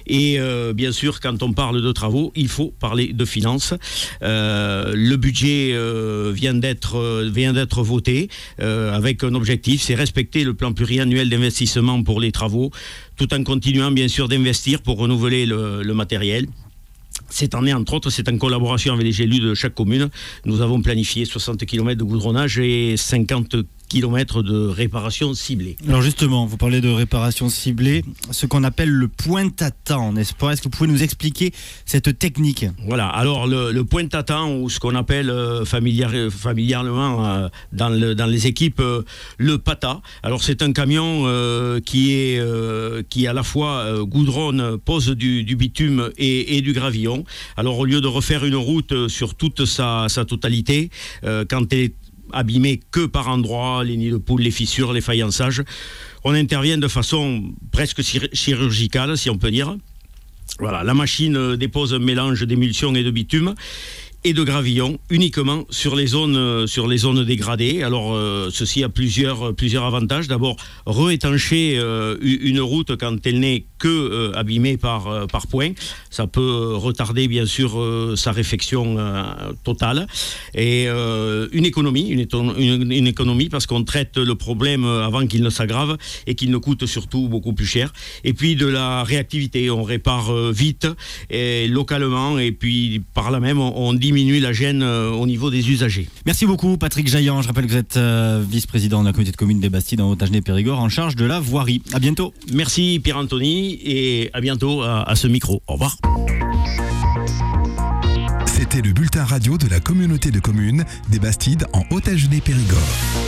Et bien sûr, quand on parle de travaux, il faut parler de finances. Le budget vient d'être voté avec un objectif, c'est respecter le plan pluriannuel d'investissement pour les travaux, tout en continuant bien sûr d'investir pour renouveler le matériel. Cette année, entre autres, c'est en collaboration avec les élus de chaque commune. Nous avons planifié 60 km de goudronnage et 50 km de réparation ciblée. Alors justement, vous parlez de réparation ciblée, ce qu'on appelle le pointe-à-temps, n'est-ce pas ? Est-ce que vous pouvez nous expliquer cette technique ? Voilà, alors le pointe-à-temps, ou ce qu'on appelle familièrement dans les équipes le PATA. Alors c'est un camion qui à la fois goudronne, pose du bitume et du gravillon. Alors au lieu de refaire une route sur toute sa totalité, quand elle est abîmée que par endroits, les nids de poules, les fissures, les faïençages, on intervient de façon presque chirurgicale, si on peut dire. Voilà, la machine dépose un mélange d'émulsion et de bitume et de gravillon uniquement sur les zones dégradées. Alors ceci a plusieurs avantages. D'abord, réétancher une route quand elle n'est que abîmée par point. Ça peut retarder bien sûr sa réfection totale. Et une économie parce qu'on traite le problème avant qu'il ne s'aggrave et qu'il ne coûte surtout beaucoup plus cher. Et puis de la réactivité, on répare vite et localement, et puis par là même on diminue la gêne au niveau des usagers. Merci beaucoup Patrick Jaillant. Je rappelle que vous êtes vice-président de la communauté de communes des Bastides en Haut-Agenais-Périgord en charge de la voirie. À bientôt. Merci Pierre-Anthony et à bientôt à ce micro. Au revoir. C'était le bulletin radio de la communauté de communes des Bastides en Haut-Agenais-Périgord.